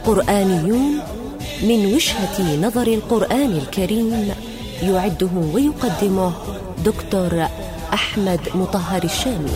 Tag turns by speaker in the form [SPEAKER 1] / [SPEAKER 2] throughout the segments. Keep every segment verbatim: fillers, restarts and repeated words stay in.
[SPEAKER 1] قرآنيون من وجهة نظر القرآن الكريم، يعده ويقدمه دكتور أحمد مطهر الشامي.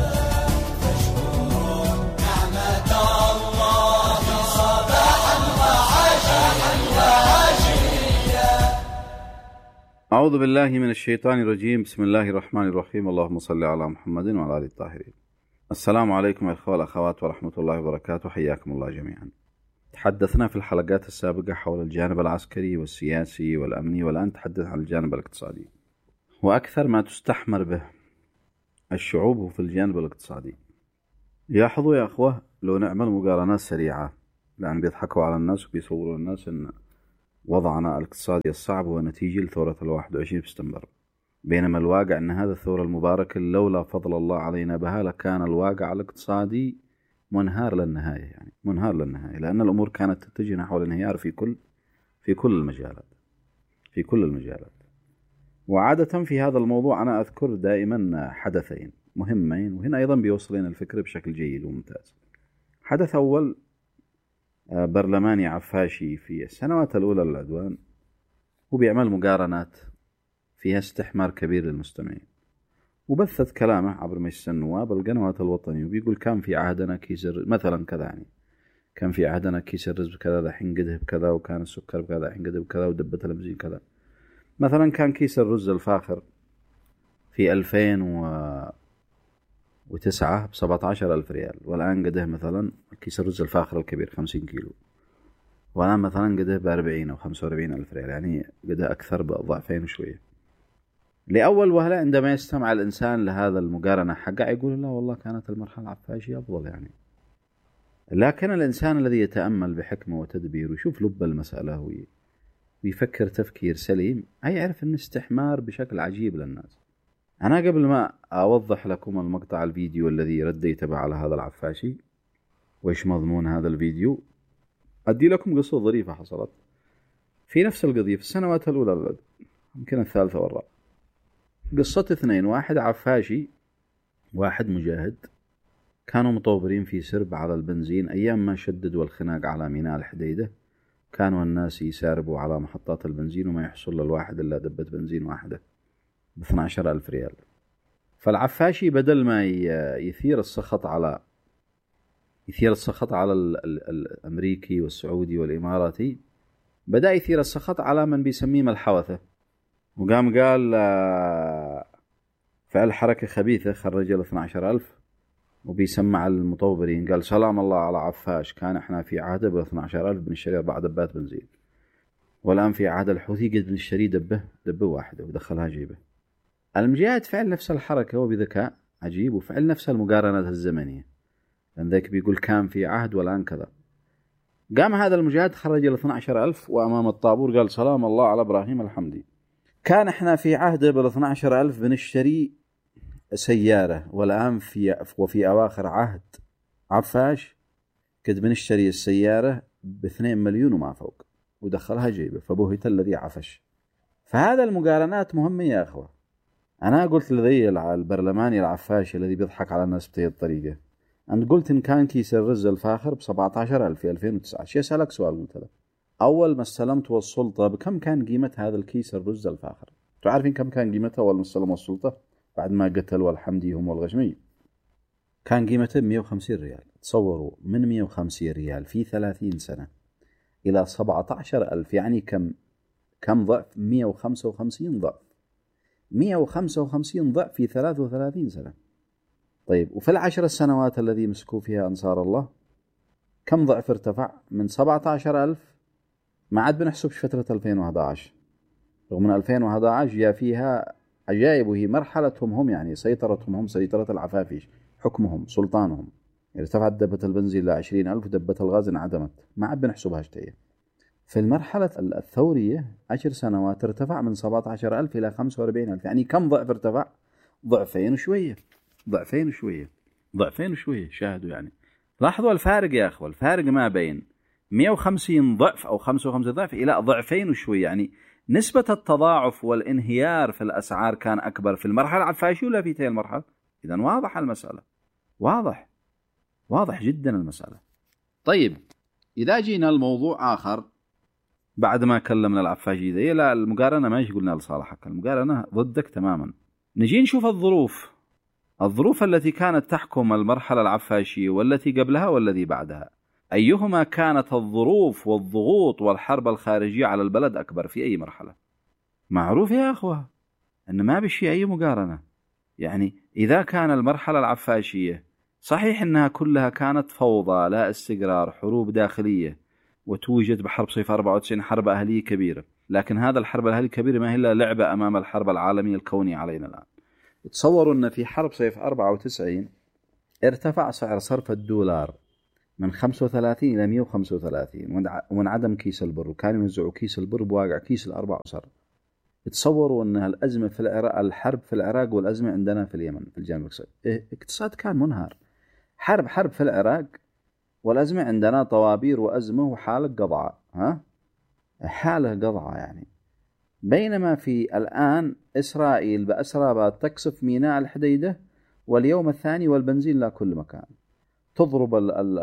[SPEAKER 2] أعوذ بالله من الشيطان الرجيم. بسم الله الرحمن الرحيم. اللهم صل على محمد وعلى آله الطاهرين. السلام عليكم يا إخوة والأخوات ورحمة الله وبركاته، حياكم الله جميعا. تحدثنا في الحلقات السابقة حول الجانب العسكري والسياسي والأمني، والآن نتحدث عن الجانب الاقتصادي، وأكثر ما تستحمر به الشعوب في الجانب الاقتصادي. لاحظوا يا أخوة، لو نعمل مقارنات سريعة، لأن بيضحكوا على الناس وبيصوروا الناس أن وضعنا الاقتصادي الصعب هو نتيجة لثورة الواحد وعشرين سبتمبر، بينما الواقع أن هذا الثورة المباركة لولا فضل الله علينا بها لكان الواقع الاقتصادي منهار للنهاية، يعني منهار للنهاية، لأن الأمور كانت تتجه نحو الانهيار في كل في كل المجالات في كل المجالات. وعادة في هذا الموضوع أنا أذكر دائما حدثين مهمين، وهنا أيضا بيوصلين الفكر بشكل جيد وممتاز. حدث أول، برلماني عفاشي في السنوات الأولى للعدوان، وبيعمل مقارنات فيها استحمار كبير للمستمعين، وبثت كلامه عبر مجلس النواب القنوات الوطنية، وبيقول كان في عهدنا كيس مثلا كذا، يعني كان في عهدنا كيس الرز بكذا الحين قده بكذا، وكان السكر بكذا الحين قده بكذا، ودبة البنزين كذا. مثلا كان كيس الرز الفاخر في ألفين وتسعة بسبعة عشر ألف ريال، والآن قده مثلا كيس الرز الفاخر الكبير خمسين كيلو، والآن مثلا قده بأربعين أو خمسة وأربعين ألف ريال، يعني قده أكثر بضعفين وشوية. لأول وهلة عندما يستمع الإنسان لهذا المقارنة حقه يقول لا والله كانت المرحلة العفاشية أفضل يعني. لكن الإنسان الذي يتأمل بحكمة وتدبير ويشوف لب المسألة ويفكر تفكير سليم يعرف أن استحمار بشكل عجيب للناس. أنا قبل ما أوضح لكم المقطع الفيديو الذي رديت به على هذا العفاشي وإيش مضمون هذا الفيديو، أدي لكم قصة ظريفة حصلت في نفس القضية في السنوات الأولى، يمكن الثالثة والرابعة. قصة اثنين، واحد عفاشي واحد مجاهد، كانوا مطوبرين في سرب على البنزين أيام ما شددوا الخناق على ميناء الحديدة. كانوا الناس يساربوا على محطات البنزين وما يحصل للواحد إلا دبة بنزين واحدة باثنى عشر ألف ريال. فالعفاشي بدل ما يثير السخط على يثير السخط على الأمريكي والسعودي والإماراتي، بدأ يثير السخط على من بيسميه الحوثة، وقام قال فعل حركة خبيثة، خرج له اثنى عشر ألف وبيسمع المطوبرين، قال سلام الله على عفاش، كان احنا في عهده ب اثنى عشر ألف بنشتري أربع دبات بنزين، والآن في عهد الحوثي قد بنشتري دبة دبة واحدة ودخلها جيبه. المجاهد فعل نفس الحركة وبذكاء عجيب، وفعل نفس المقارنات الزمنية، لأن ذاك بيقول كان في عهد والآن كذا. قام هذا المجاهد خرج له اثنى عشر ألف وأمام الطابور قال سلام الله على إبراهيم الحمدي، كان احنا في عهده بال اثنى عشر ألف بنشتري سيارة، والآن في وفي أواخر عهد عفاش قد بنشتري السيارة باثنين مليون وما فوق، ودخلها جيبه، فبهت الذي عفش. فهذا المقارنات مهمة يا أخوة. أنا قلت لذي البرلماني العفاشي الذي بيضحك على الناس بهذه الطريقة، أنت قلت إن كان كيس الرز الفاخر بسبعة عشر ألف في ألفين وتسعة، شيء أسألك سؤال، قلت له أول ما استلمت السلطة بكم كان قيمة هذا الكيس الرز الفاخر؟ تعرفين كم كان قيمته أول ما استلموا السلطة بعد ما قتلوا الحمدي هم والغشمي؟ كان قيمته مئة وخمسين ريال. تصوروا من مئة وخمسين ريال في ثلاثين سنة إلى سبعة عشر ألف، يعني كم كم ضعف؟ مئة وخمسة وخمسين ضعف، مئة وخمسة وخمسين ضعف في ثلاث وثلاثين سنة. طيب وفي العشر السنوات الذي مسكوا فيها أنصار الله كم ضعف ارتفع؟ من سبعة عشر ألف، ما عاد بنحسبش فترة ألفين وأحد عشر، رغم من ألفين وأحد عشر جاء فيها عجائب، وهي مرحلتهم هم، يعني سيطرتهم هم، سيطرة العفافيش، حكمهم، سلطانهم. ارتفعت دبة البنزين لعشرين ألف ودبة الغاز انعدمت، ما عاد بنحسبها شتية. في المرحلة الثورية عشر سنوات ارتفع من سبعة عشر ألف إلى خمسة وأربعين ألف، يعني كم ضعف ارتفع؟ ضعفين وشوية ضعفين وشوية ضعفين وشوية. شاهدوا يعني، لاحظوا الفارق يا أخوة، الفارق ما بين مئة وخمسين ضعف أو خمسة وخمسين ضعف إلى ضعفين وشوية، يعني نسبة التضاعف والانهيار في الأسعار كان أكبر في المرحلة العفاشية ولا في تلك المرحلة. إذن واضح المسألة، واضح واضح جدا المسألة. طيب إذا جينا الموضوع آخر بعد ما كلمنا العفاشية ذي، لا المقارنة ما قلنا لصالحك، المقارنة ضدك تماما. نجي نشوف الظروف الظروف التي كانت تحكم المرحلة العفاشية والتي قبلها والذي بعدها، أيهما كانت الظروف والضغوط والحرب الخارجية على البلد أكبر في أي مرحلة؟ معروف يا أخوة أن ما بشي أي مقارنة. يعني إذا كان المرحلة العفاشية صحيح أنها كلها كانت فوضى لا استقرار، حروب داخلية، وتوجد بحرب صيف أربعة وتسعين حرب أهلية كبيرة، لكن هذا الحرب الأهلية الكبيرة ما هي إلا لعبة أمام الحرب العالمية الكونية علينا الآن. تصوروا أن في حرب صيف أربعة وتسعين ارتفع سعر صرف الدولار من خمسة وثلاثين إلى مئة وخمسة وثلاثين، وانعدم كيس البر، وكانوا يوزعوا كيس البر بواقع كيس الأربع وصر. تصوروا أن الأزمة في العراق، الحرب في العراق والأزمة عندنا في اليمن في الجانب الاقتصادي، اقتصاد كان منهار. حرب حرب في العراق والأزمة عندنا طوابير وأزمة وحالة قضعة، ها حالة قضعة يعني. بينما في الآن إسرائيل بأسرابات تقصف ميناء الحديدة واليوم الثاني والبنزين لا كل مكان، تضرب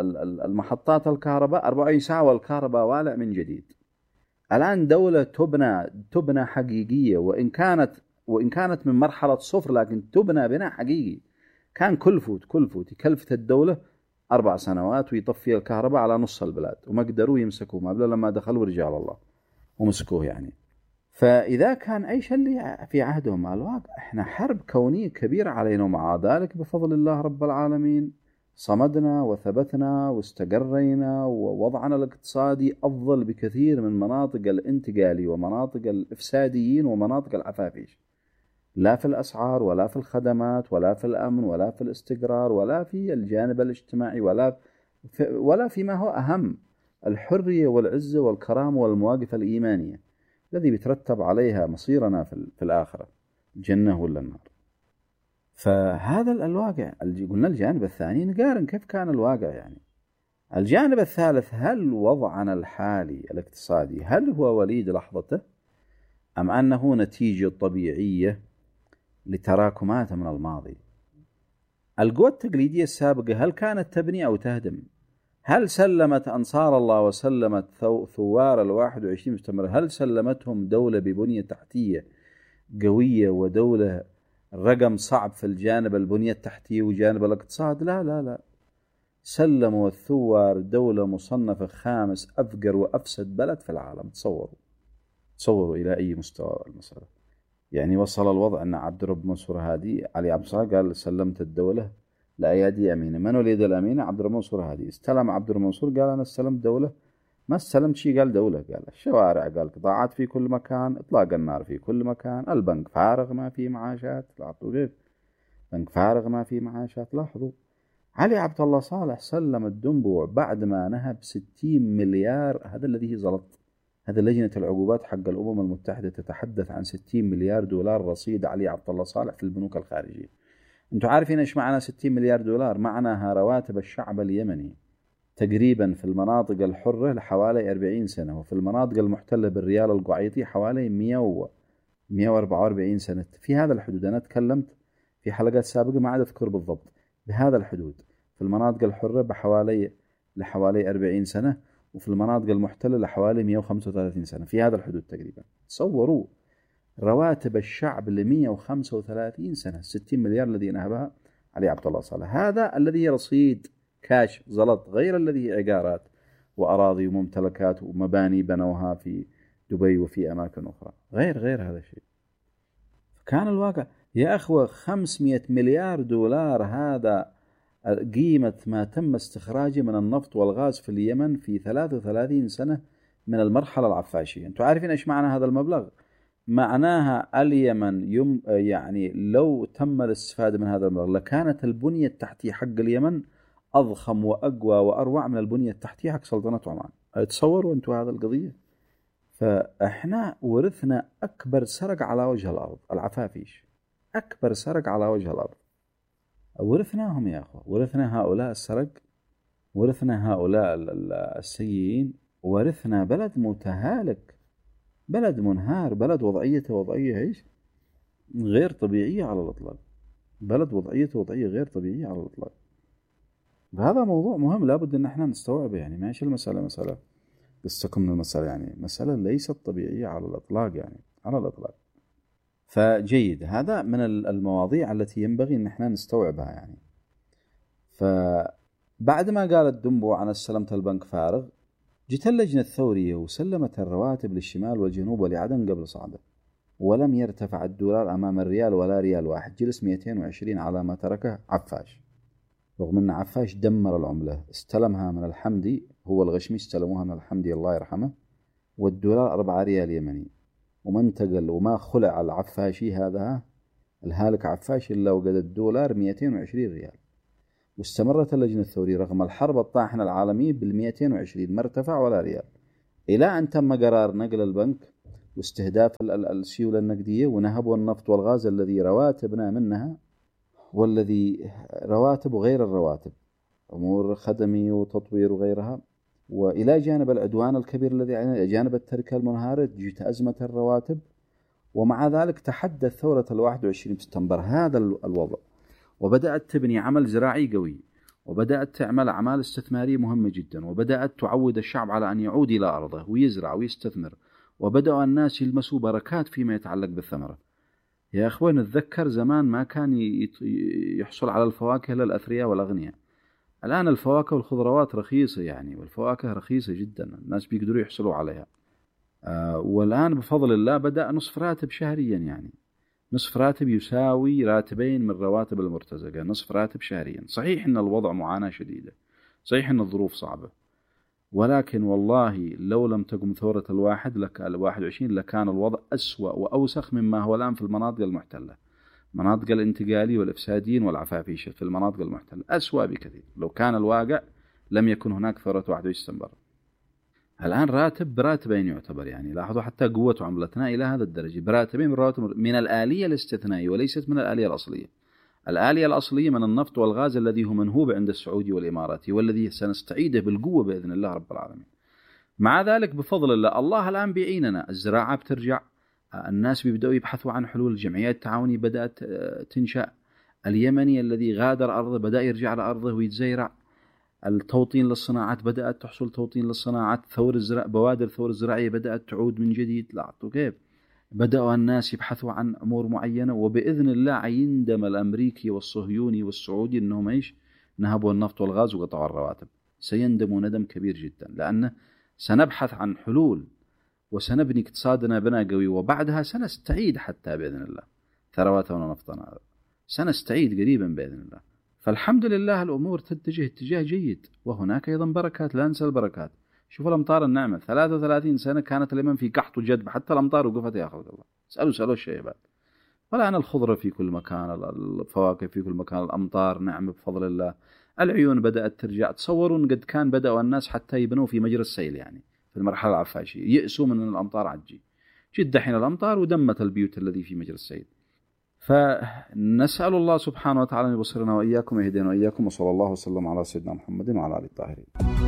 [SPEAKER 2] المحطات الكهرباء أربعة وعشرين ساعة والكهرباء والع من جديد. الآن دولة تبنى تبنى حقيقية، وإن كانت وإن كانت من مرحلة صفر لكن تبنى بناء حقيقي. كان كلفت كلفت كلفت الدولة أربع سنوات ويطفي الكهرباء على نص البلاد، وما قدروا يمسكوه ما لما دخلوا رجال الله ومسكوه يعني. فإذا كان أي شيء اللي في عهدهم مع الواقع، إحنا حرب كونية كبيرة علينا، ومع ذلك بفضل الله رب العالمين صمدنا وثبتنا واستقرينا، ووضعنا الاقتصادي أفضل بكثير من مناطق الانتقالي ومناطق الإفساديين ومناطق العفافيش، لا في الأسعار ولا في الخدمات ولا في الأمن ولا في الاستقرار ولا في الجانب الاجتماعي ولا في ولا فيما هو أهم، الحرية والعزة والكرامة والمواقف الإيمانية الذي بيترتب عليها مصيرنا في الآخرة، الجنة ولا النار. فهذا الواقع. قلنا الجانب الثاني نقارن كيف كان الواقع يعني. الجانب الثالث، هل وضعنا الحالي الاقتصادي هل هو وليد لحظته أم أنه نتيجة طبيعية لتراكمات من الماضي؟ القوى التقليدية السابقة هل كانت تبني أو تهدم؟ هل سلمت أنصار الله وسلمت ثوار الواحد وعشرين مستمر، هل سلمتهم دولة ببنية تحتية قوية ودولة رقم صعب في الجانب البنية التحتية وجانب الاقتصاد؟ لا لا لا، سلموا الثوار دولة مصنفة خامس أفقر وأفسد بلد في العالم. تصوروا تصوروا إلى أي مستوى المسألة يعني. وصل الوضع أن عبد الرب منصور هادي، علي عبد الصالح قال سلمت الدولة لأيادي أمينة. من وليد الأمينة؟ عبد الرب منصور هادي. استلم عبد الرب منصور قال أنا استلمت دولة، ما استلمت شيء قال دولة، قال الشوارع، قال قطاعات في كل مكان، إطلاق النار في كل مكان، البنك فارغ ما في معاشات، لاحظوا كيف بنك فارغ ما في معاشات. لاحظوا علي عبد الله صالح سلم الدنبوع بعد ما نهب ستين مليار، هذا الذي زلط، هذا لجنة العقوبات حق الأمم المتحدة تتحدث عن ستين مليار دولار رصيد علي عبد الله صالح في البنوك الخارجية. انتوا عارفين ايش معنى ستين مليار دولار؟ معناها رواتب الشعب اليمني تقريبا في المناطق الحرة لحوالي أربعين سنة، وفي المناطق المحتلة بالريال القعيطي حوالي مئة وأربعة وأربعين سنة، في هذا الحدود. أنا تكلمت في حلقات سابقة ما عاد أذكر بالضبط، بهذا الحدود. في المناطق الحرة بحوالي لحوالي أربعين سنة، وفي المناطق المحتلة لحوالي مئة وخمسة وثلاثين سنة، في هذا الحدود تقريبا. تصوروا رواتب الشعب ل مئة وخمسة وثلاثين سنة، ستين مليار الذي نهبها علي عبد الله صالح. هذا الذي رصيد كاش زلط، غير الذي عقارات وأراضي وممتلكات ومباني بنوها في دبي وفي أماكن أخرى، غير غير هذا الشيء. كان الواقع يا أخوة خمسمئة مليار دولار، هذا قيمة ما تم استخراجه من النفط والغاز في اليمن في ثلاثة وثلاثين سنة من المرحلة العفاشية. أنتم عارفين إيش معنى هذا المبلغ؟ معناها اليمن يم يعني لو تم الاستفادة من هذا المبلغ لكانت البنية التحتية حق اليمن أضخم وأقوى وأروع من البنية التحتية حق سلطنة عمان. تصوروا أنتم هذا القضية. فإحنا ورثنا أكبر سرق على وجه الأرض، العفافيش، أكبر سرق على وجه الأرض ورثناهم يا أخوة. ورثنا هؤلاء السرق، ورثنا هؤلاء السيئين، ورثنا بلد متهالك، بلد منهار، بلد وضعيته وضعية ايش غير طبيعية على الإطلاق، بلد وضعيته وضعية غير طبيعية على الإطلاق. هذا موضوع مهم لابد ان احنا نستوعبه. يعني ماشي المسألة مسألة قصتكم من المسألة، يعني مسألة ليست طبيعية على الإطلاق، يعني على الإطلاق. فجيد، هذا من المواضيع التي ينبغي ان احنا نستوعبها. يعني فبعد ما قالت دنبو عن استلمت البنك فارغ، جت اللجنة الثورية وسلمت الرواتب للشمال والجنوب ولعدن قبل صعده، ولم يرتفع الدولار أمام الريال ولا ريال واحد، جلس مئتين وعشرين على ما تركه عفاش، رغم أن عفاش دمر العملة، استلمها من الحمدي، هو الغشمي استلموها من الحمدي الله يرحمه، والدولار أربعة ريال يمني، وما انتقل وما خلع العفاشي هذا الهالك عفاش إلا وقد الدولار مئتين وعشرين ريال. واستمرت اللجنة الثورية رغم الحرب الطاحنة العالمية بالمئتين وعشرين، ما ارتفع ولا ريال، إلى أن تم قرار نقل البنك واستهداف السيولة النقدية ونهبوا النفط والغاز الذي رواتبنا منها، والذي رواتب وغير الرواتب، أمور خدمي وتطوير وغيرها، وإلى جانب العدوان الكبير الذي علينا، جانب التركة المنهارة، جت أزمة الرواتب، ومع ذلك تحدث ثورة الواحد وعشرين سبتمبر هذا الوضع، وبدأت تبني عمل زراعي قوي، وبدأت تعمل أعمال استثمارية مهمة جدا، وبدأت تعود الشعب على أن يعود إلى أرضه ويزرع ويستثمر، وبدأوا الناس يلمسوا بركات فيما يتعلق بالثمرة. يا أخوان نتذكر زمان ما كان يحصل على الفواكه للأثرياء والأغنياء، الآن الفواكه والخضروات رخيصة يعني، والفواكه رخيصة جدا الناس بيقدروا يحصلوا عليها. آه والآن بفضل الله بدأ نصف راتب شهريا، يعني نصف راتب يساوي راتبين من رواتب المرتزقة، نصف راتب شهريا. صحيح أن الوضع معاناة شديدة، صحيح أن الظروف صعبة، ولكن والله لو لم تقم ثورة الواحد لك الواحد وعشرين لكان الوضع أسوأ وأوسخ مما هو الآن في المناطق المحتلة، مناطق الانتقالي والإفسادين والعفافيشة في المناطق المحتلة أسوأ بكثير. لو كان الواقع لم يكن هناك ثورة واحد وعشرين سبتمبر. الآن راتب براتبين يعتبر، يعني لاحظوا حتى قوة عملتنا إلى هذا الدرجة، براتبين براتب من الآلية الاستثنائية وليست من الآلية الأصلية. الآلية الأصلية من النفط والغاز الذي هو منهوب عند السعودي والإماراتي، والذي سنستعيده بالقوة بإذن الله رب العالمين. مع ذلك بفضل الله الله الآن بيعيننا، الزراعة بترجع، الناس بيبدأوا يبحثوا عن حلول، الجمعيات التعاونية بدأت تنشأ، اليمني الذي غادر أرضه بدأ يرجع لأرضه ويتزيرع، التوطين للصناعات بدأت تحصل توطين للصناعات، ثور الزراعة، بوادر ثور الزراعية بدأت تعود من جديد. لاحظوا كيف بدأوا الناس يبحثوا عن أمور معينة، وبإذن الله عيندم الأمريكي والصهيوني والسعودي أنهم إيش نهبوا النفط والغاز وقطعوا الرواتب، سيندموا ندم كبير جدا، لأنه سنبحث عن حلول وسنبني اقتصادنا بناء قوي، وبعدها سنستعيد حتى بإذن الله ثرواتنا ونفطنا، سنستعيد قريبا بإذن الله. فالحمد لله الأمور تتجه اتجاه جيد، وهناك أيضا بركات، لا ننسى البركات. شوفوا الأمطار النعمة، ثلاثة وثلاثين سنة كانت اليمن في قحط وجدب، حتى الأمطار وقفت يا أخوة الله، سألوا سألوا الشيبات. والآن الخضرة في كل مكان، الفواكه في كل مكان، الأمطار نعمة بفضل الله، العيون بدأت ترجع. تصورون قد كان بدأوا الناس حتى يبنوا في مجرى السيل، يعني في المرحلة العفاشية يأسوا من أن الأمطار عجي، جد حين الأمطار ودمت البيوت الذي في مجرى السيل. فنسأل الله سبحانه وتعالى أن يبصرنا وإياكم ويهدينا وإياكم، وصلى الله وسلم على سيدنا محمد وعلى آله الطاهرين.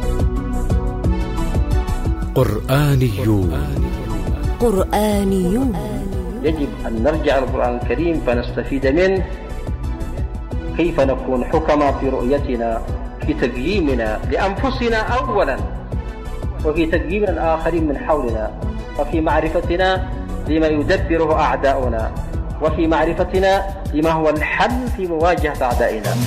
[SPEAKER 3] قرآنيون
[SPEAKER 1] قرآنيون
[SPEAKER 4] يجب أن نرجع للقرآن الكريم فنستفيد منه، كيف نكون حكما في رؤيتنا، في تقييمنا لأنفسنا أولا، وفي تقييم الآخرين من حولنا، وفي معرفتنا لما يدبره أعداؤنا، وفي معرفتنا لما هو الحل في مواجهة أعدائنا.